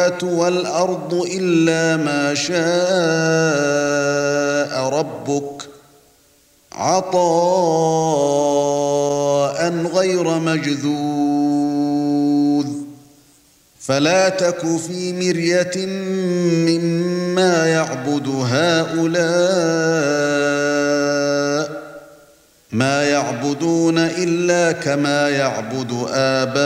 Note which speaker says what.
Speaker 1: السماوات والأرض إلا ما شاء ربك عطاء غير مجذوذ فلا تك في مرية مما يعبد هؤلاء ما يعبدون إلا كما يعبد آباؤهم